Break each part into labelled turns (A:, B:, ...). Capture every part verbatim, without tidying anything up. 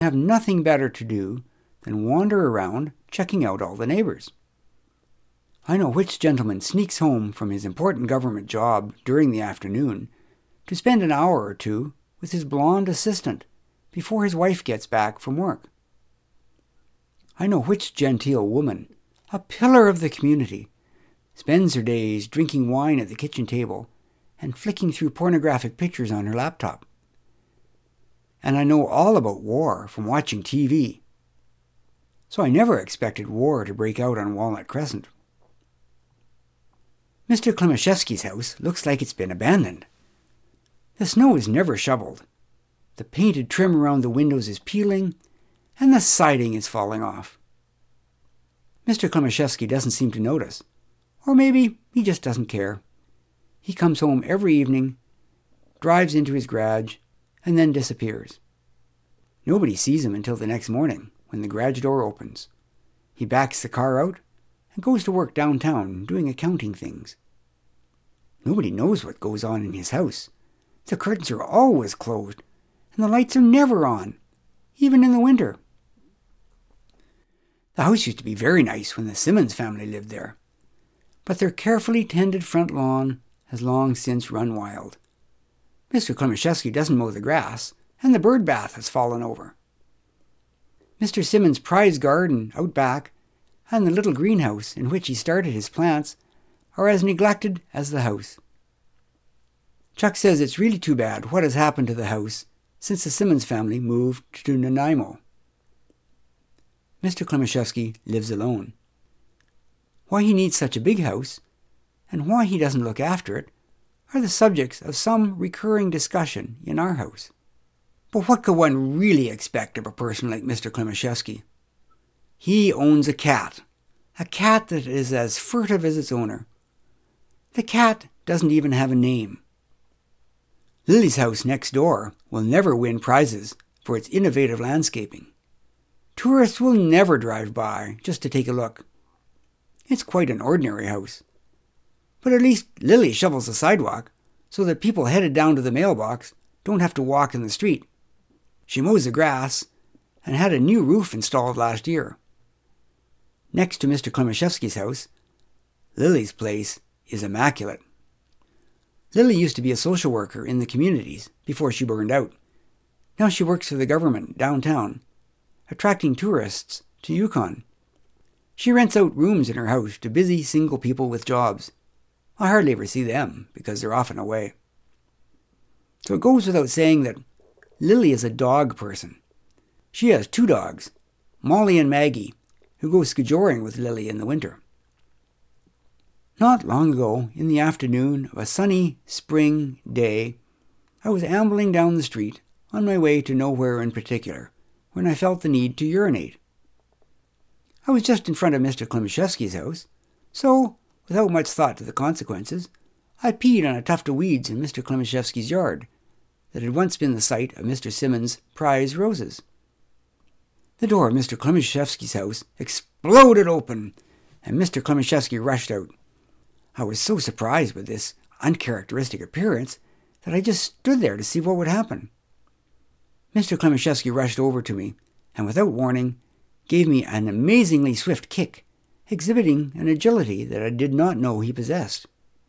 A: have nothing better to do than wander around checking out all the neighbors. I know which gentleman sneaks home from his important government job during the afternoon to spend an hour or two with his blonde assistant before his wife gets back from work. I know which genteel woman, a pillar of the community, spends her days drinking wine at the kitchen table and flicking through pornographic pictures on her laptop. And I know all about war from watching T V. So I never expected war to break out on Walnut Crescent. Mister Klimaszewski's house looks like it's been abandoned. The snow is never shoveled. The painted trim around the windows is peeling, and the siding is falling off. Mister Klimaszewski doesn't seem to notice, or maybe he just doesn't care. He comes home every evening, drives into his garage, and then disappears. Nobody sees him until the next morning, when the garage door opens. He backs the car out and goes to work downtown doing accounting things. Nobody knows what goes on in his house. The curtains are always closed, and the lights are never on, even in the winter. The house used to be very nice when the Simmons family lived there, but their carefully tended front lawn has long since run wild. Mister Klimaszewski doesn't mow the grass, and the bird bath has fallen over. Mister Simmons' prize garden out back and the little greenhouse in which he started his plants are as neglected as the house. Chuck says it's really too bad what has happened to the house since the Simmons family moved to Nanaimo. Mister Klimaszewski lives alone. Why he needs such a big house and why he doesn't look after it are the subjects of some recurring discussion in our house. But what could one really expect of a person like Mister Klimaszewski? He owns a cat, a cat that is as furtive as its owner. The cat doesn't even have a name. Lily's house next door will never win prizes for its innovative landscaping. Tourists will never drive by just to take a look. It's quite an ordinary house. But at least Lily shovels the sidewalk so that people headed down to the mailbox don't have to walk in the street. She mows the grass and had a new roof installed last year. Next to Mister Klimaszewski's house, Lily's place is immaculate. Lily used to be a social worker in the communities before she burned out. Now she works for the government downtown, attracting tourists to Yukon. She rents out rooms in her house to busy single people with jobs. I hardly ever see them because they're often away. So it goes without saying that Lily is a dog person. She has two dogs, Molly and Maggie, who go skijoring with Lily in the winter. Not long ago, in the afternoon of a sunny spring day, I was ambling down the street on my way to nowhere in particular when I felt the need to urinate. I was just in front of Mister Klimaszewski's house, so, without much thought to the consequences, I peed on a tuft of weeds in Mister Klimaszewski's yard that had once been the site of Mister Simmons' prize roses. The door of Mister Klimaszewski's house exploded open, and Mister Klimaszewski rushed out. I was so surprised with this uncharacteristic appearance that I just stood there to see what would happen. Mister Klimaszewski rushed over to me, and without warning, gave me an amazingly swift kick, exhibiting an agility that I did not know he possessed.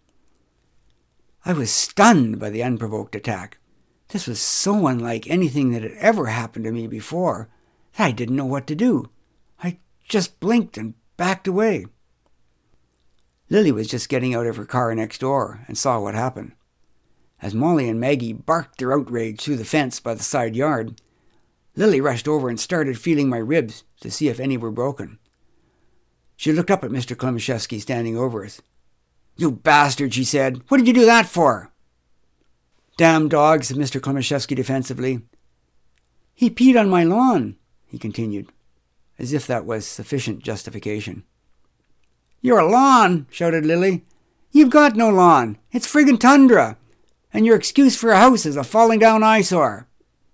A: I was stunned by the unprovoked attack. This was so unlike anything that had ever happened to me before that I didn't know what to do. I just blinked and backed away. Lily was just getting out of her car next door and saw what happened. As Molly and Maggie barked their outrage through the fence by the side yard, Lily rushed over and started feeling my ribs to see if any were broken. She looked up at Mister Klimaszewski standing over us. "You bastard," she said. "What did you do that for?" "Damn dog," said Mister Klimaszewski defensively. "He peed on my lawn," he continued, as if that was sufficient justification. "Your lawn?" shouted Lily. "You've got no lawn. It's friggin' tundra. And your excuse for a house is a falling down eyesore."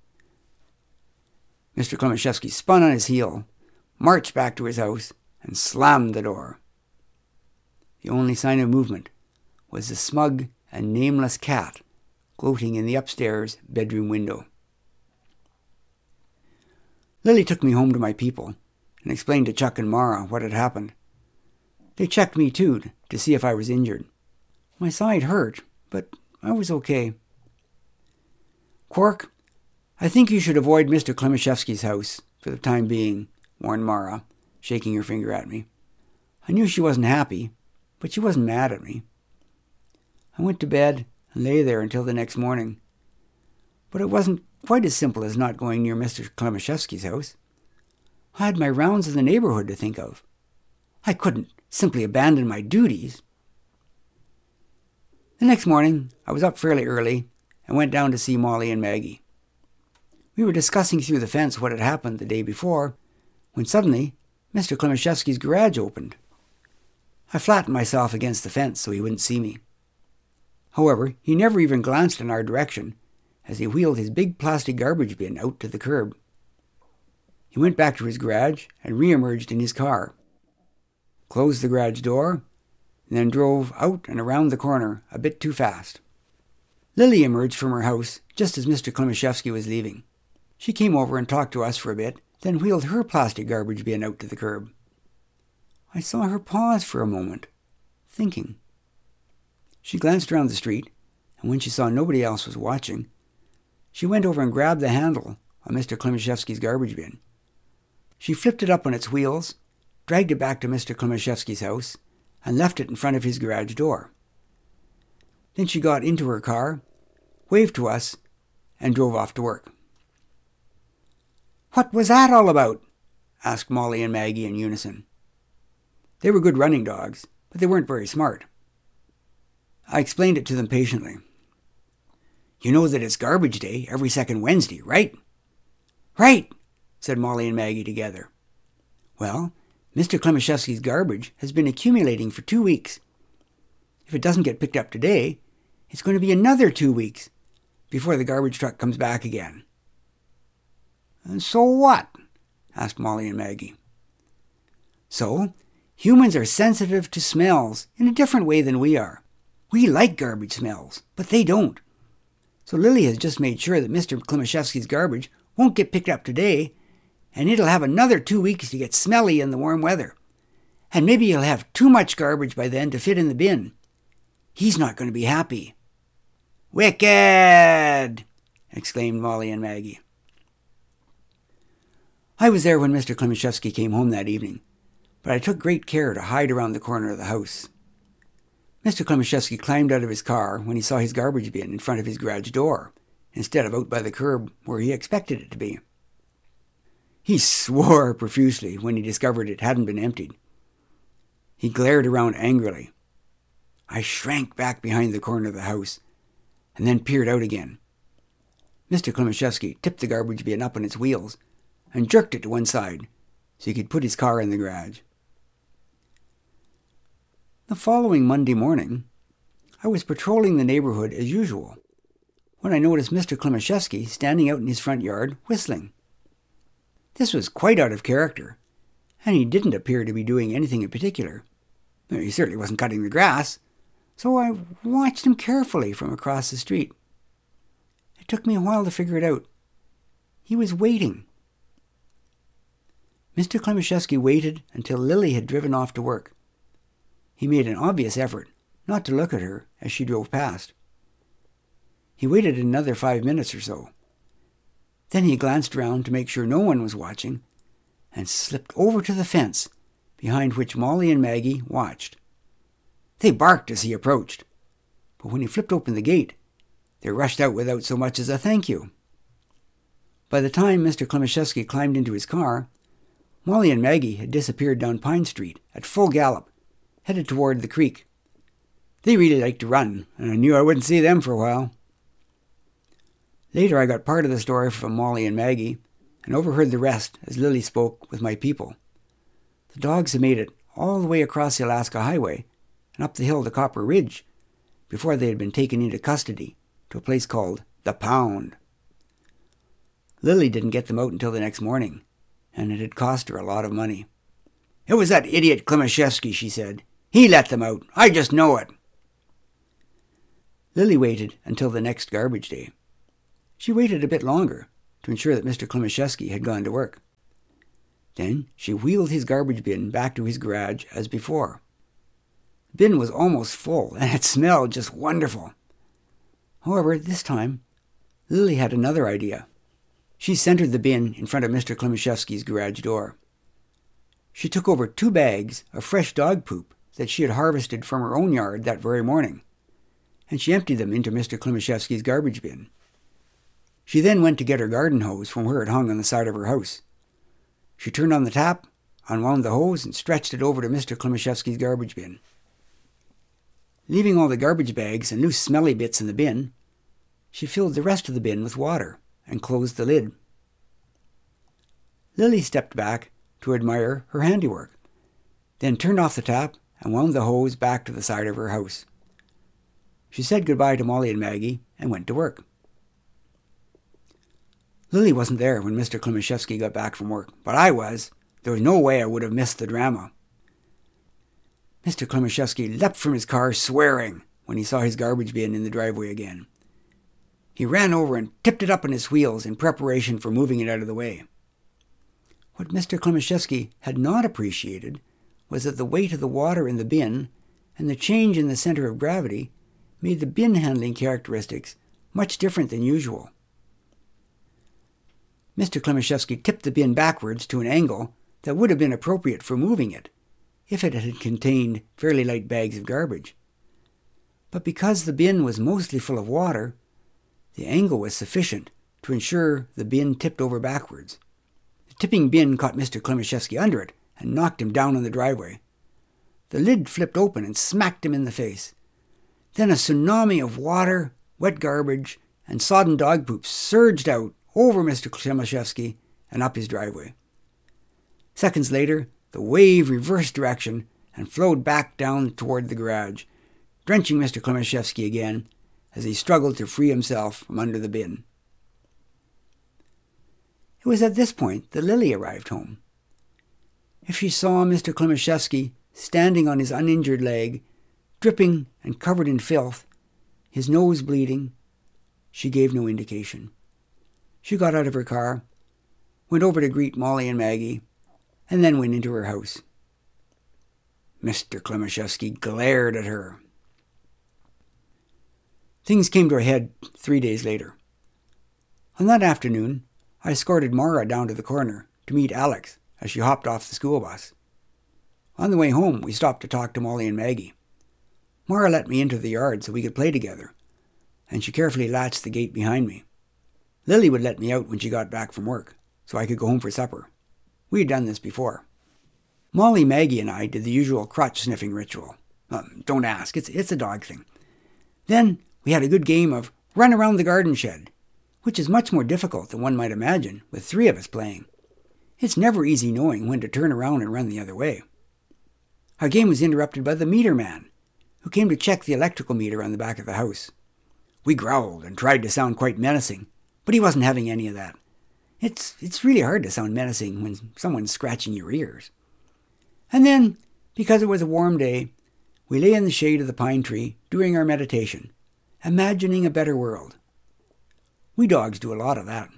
A: Mister Klimaszewski spun on his heel, marched back to his house, and slammed the door. The only sign of movement was the smug and nameless cat gloating in the upstairs bedroom window. Lily took me home to my people and explained to Chuck and Mara what had happened. They checked me too to see if I was injured. My side hurt, but I was okay. Quark, I think you should avoid Mister Klimaszewski's house for the time being, warned Mara, shaking her finger at me. I knew she wasn't happy, but she wasn't mad at me. I went to bed and lay there until the next morning. But it wasn't quite as simple as not going near Mister Klimaszewski's house. I had my rounds in the neighborhood to think of. I couldn't simply abandon my duties. The next morning, I was up fairly early and went down to see Molly and Maggie. We were discussing through the fence what had happened the day before, when suddenly Mister Klimaszewski's garage opened. I flattened myself against the fence so he wouldn't see me. However, he never even glanced in our direction as he wheeled his big plastic garbage bin out to the curb. He went back to his garage and re-emerged in his car, closed the garage door, and then drove out and around the corner a bit too fast. Lily emerged from her house just as Mister Klimaszewski was leaving. She came over and talked to us for a bit, then wheeled her plastic garbage bin out to the curb. I saw her pause for a moment, thinking. She glanced around the street, and when she saw nobody else was watching, she went over and grabbed the handle on Mister Klimaszewski's garbage bin. She flipped it up on its wheels, dragged it back to Mister Klimaszewski's house, and left it in front of his garage door. Then she got into her car, waved to us, and drove off to work. "What was that all about?" asked Molly and Maggie in unison. They were good running dogs, but they weren't very smart. I explained it to them patiently. "You know that it's garbage day every second Wednesday, right?" "Right," said Molly and Maggie together. "Well, Mister Klimaszewski's garbage has been accumulating for two weeks. If it doesn't get picked up today, it's going to be another two weeks before the garbage truck comes back again." "And so what?" asked Molly and Maggie. "So, humans are sensitive to smells in a different way than we are. We like garbage smells, but they don't. So Lily has just made sure that Mister Klimaszewski's garbage won't get picked up today, and it'll have another two weeks to get smelly in the warm weather. And maybe he'll have too much garbage by then to fit in the bin. He's not going to be happy." "Wicked!" exclaimed Molly and Maggie. I was there when Mister Klimaszewski came home that evening, but I took great care to hide around the corner of the house. Mister Klimaszewski climbed out of his car when he saw his garbage bin in front of his garage door, instead of out by the curb where he expected it to be. He swore profusely when he discovered it hadn't been emptied. He glared around angrily. I shrank back behind the corner of the house and then peered out again. Mister Klimaszewski tipped the garbage bin up on its wheels and jerked it to one side so he could put his car in the garage. The following Monday morning, I was patrolling the neighborhood as usual when I noticed Mister Klimaszewski standing out in his front yard whistling. This was quite out of character, and he didn't appear to be doing anything in particular. He certainly wasn't cutting the grass, so I watched him carefully from across the street. It took me a while to figure it out. He was waiting. Mister Klimaszewski waited until Lily had driven off to work. He made an obvious effort not to look at her as she drove past. He waited another five minutes or so. Then he glanced around to make sure no one was watching and slipped over to the fence behind which Molly and Maggie watched. They barked as he approached, but when he flipped open the gate, they rushed out without so much as a thank you. By the time Mister Klimaszewski climbed into his car, Molly and Maggie had disappeared down Pine Street at full gallop, headed toward the creek. They really liked to run, and I knew I wouldn't see them for a while. Later I got part of the story from Molly and Maggie, and overheard the rest as Lily spoke with my people. The dogs had made it all the way across the Alaska Highway and up the hill to Copper Ridge before they had been taken into custody to a place called The Pound. Lily didn't get them out until the next morning, and it had cost her a lot of money. "It was that idiot Klimaszewski," she said. "He let them out. I just know it." Lily waited until the next garbage day. She waited a bit longer to ensure that Mister Klimaszewski had gone to work. Then she wheeled his garbage bin back to his garage as before. The bin was almost full, and it smelled just wonderful. However, this time, Lily had another idea. She centered the bin in front of Mister Klimaszewski's garage door. She took over two bags of fresh dog poop that she had harvested from her own yard that very morning, and she emptied them into Mister Klimaszewski's garbage bin. She then went to get her garden hose from where it hung on the side of her house. She turned on the tap, unwound the hose, and stretched it over to Mister Klimaszewski's garbage bin. Leaving all the garbage bags and loose smelly bits in the bin, she filled the rest of the bin with water and closed the lid. Lily stepped back to admire her handiwork, then turned off the tap and wound the hose back to the side of her house. She said goodbye to Molly and Maggie and went to work. Lily wasn't there when Mister Klimaszewski got back from work, but I was. There was no way I would have missed the drama. Mister Klimaszewski leapt from his car swearing when he saw his garbage bin in the driveway again. He ran over and tipped it up on his wheels in preparation for moving it out of the way. What Mister Klimaszewski had not appreciated was that the weight of the water in the bin and the change in the center of gravity made the bin handling characteristics much different than usual. Mister Klimaszewski tipped the bin backwards to an angle that would have been appropriate for moving it if it had contained fairly light bags of garbage. But because the bin was mostly full of water, the angle was sufficient to ensure the bin tipped over backwards. The tipping bin caught Mister Klimaszewski under it and knocked him down on the driveway. The lid flipped open and smacked him in the face. Then a tsunami of water, wet garbage, and sodden dog poop surged out over Mister Klimaszewski and up his driveway. Seconds later, the wave reversed direction and flowed back down toward the garage, drenching Mister Klimaszewski again as he struggled to free himself from under the bin. It was at this point that Lily arrived home. If she saw Mister Klimaszewski standing on his uninjured leg, dripping and covered in filth, his nose bleeding, she gave no indication. She got out of her car, went over to greet Molly and Maggie, and then went into her house. Mister Klimaszewski glared at her. Things came to a head three days later. On that afternoon, I escorted Mara down to the corner to meet Alex as she hopped off the school bus. On the way home, we stopped to talk to Molly and Maggie. Mara let me into the yard so we could play together, and she carefully latched the gate behind me. Lily would let me out when she got back from work, so I could go home for supper. We had done this before. Molly, Maggie, and I did the usual crotch-sniffing ritual. Um, don't ask, it's, it's a dog thing. Then we had a good game of run around the garden shed, which is much more difficult than one might imagine with three of us playing. It's never easy knowing when to turn around and run the other way. Our game was interrupted by the meter man, who came to check the electrical meter on the back of the house. We growled and tried to sound quite menacing, but he wasn't having any of that. It's, it's really hard to sound menacing when someone's scratching your ears. And then, because it was a warm day, we lay in the shade of the pine tree doing our meditation, imagining a better world. We dogs do a lot of that.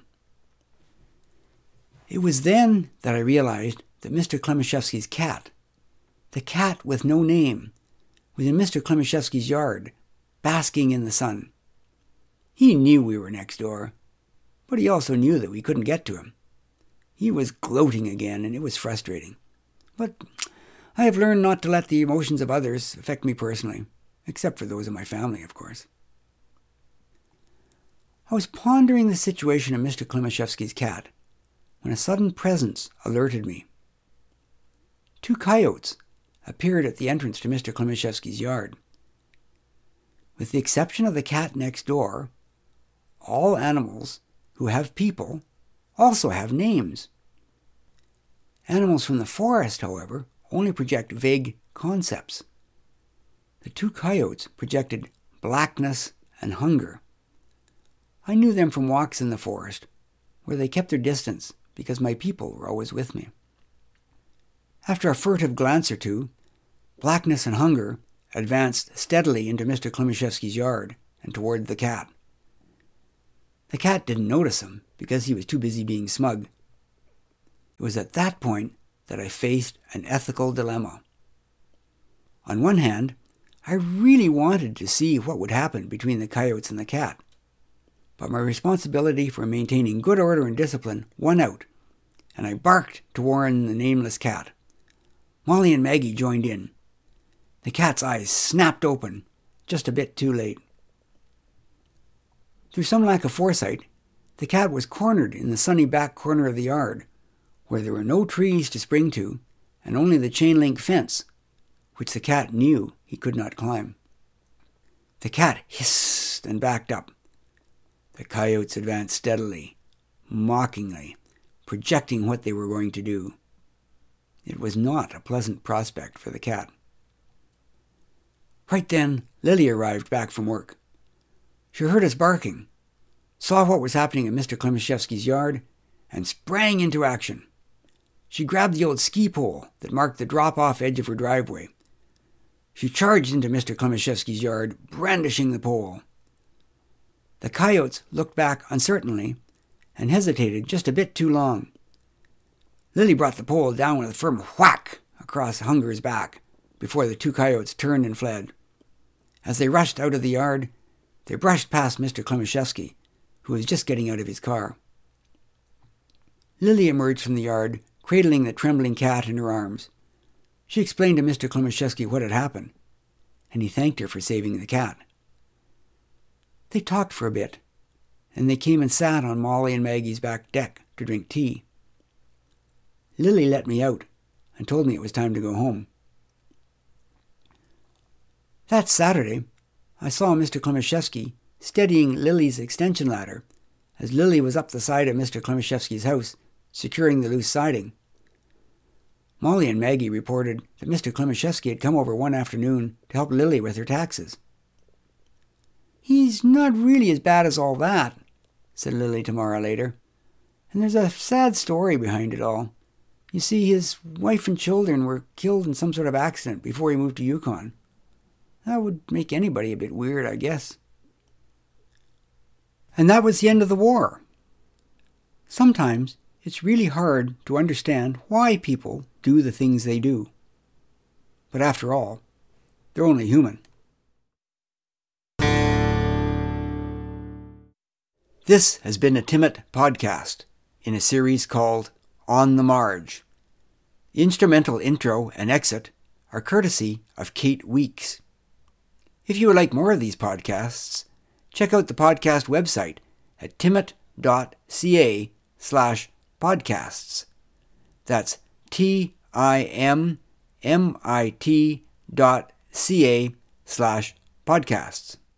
A: It was then that I realized that Mister Klimaszewski's cat, the cat with no name, was in Mister Klimaszewski's yard, basking in the sun. He knew we were next door, but he also knew that we couldn't get to him. He was gloating again, and it was frustrating. But I have learned not to let the emotions of others affect me personally, except for those of my family, of course. I was pondering the situation of Mister Klimaszewski's cat when a sudden presence alerted me. Two coyotes appeared at the entrance to Mister Klimaszewski's yard. With the exception of the cat next door, all animals who have people also have names. Animals from the forest, however, only project vague concepts. The two coyotes projected blackness and hunger. I knew them from walks in the forest, where they kept their distance because my people were always with me. After a furtive glance or two, blackness and hunger advanced steadily into Mister Klimaszewski's yard and toward the cat. The cat didn't notice him because he was too busy being smug. It was at that point that I faced an ethical dilemma. On one hand, I really wanted to see what would happen between the coyotes and the cat. But my responsibility for maintaining good order and discipline won out, and I barked to warn the nameless cat. Molly and Maggie joined in. The cat's eyes snapped open, just a bit too late. Through some lack of foresight, the cat was cornered in the sunny back corner of the yard, where there were no trees to spring to, and only the chain-link fence, which the cat knew he could not climb. The cat hissed and backed up. The coyotes advanced steadily, mockingly, projecting what they were going to do. It was not a pleasant prospect for the cat. Right then, Lily arrived back from work. She heard us barking, saw what was happening in Mister Klimaszewski's yard, and sprang into action. She grabbed the old ski pole that marked the drop-off edge of her driveway. She charged into Mister Klimaszewski's yard, brandishing the pole. The coyotes looked back uncertainly and hesitated just a bit too long. Lily brought the pole down with a firm whack across Hunger's back before the two coyotes turned and fled. As they rushed out of the yard, they brushed past Mister Klimaszewski, who was just getting out of his car. Lily emerged from the yard, cradling the trembling cat in her arms. She explained to Mister Klimaszewski what had happened, and he thanked her for saving the cat. They talked for a bit, and they came and sat on Molly and Maggie's back deck to drink tea. Lily let me out and told me it was time to go home. That Saturday, I saw Mister Klimaszewski steadying Lily's extension ladder as Lily was up the side of Mister Klimaszewski's house, securing the loose siding. Molly and Maggie reported that Mister Klimaszewski had come over one afternoon to help Lily with her taxes. "He's not really as bad as all that," said Lily to Mara later. "And there's a sad story behind it all. You see, his wife and children were killed in some sort of accident before he moved to Yukon. That would make anybody a bit weird, I guess." And that was the end of the war. Sometimes it's really hard to understand why people do the things they do. But after all, they're only human. This has been a Timmit podcast in a series called On the Marge. The instrumental intro and exit are courtesy of Kate Weeks. If you would like more of these podcasts, check out the podcast website at timmit.ca slash podcasts. That's T-I-M-M-I-T dot C-A slash podcasts.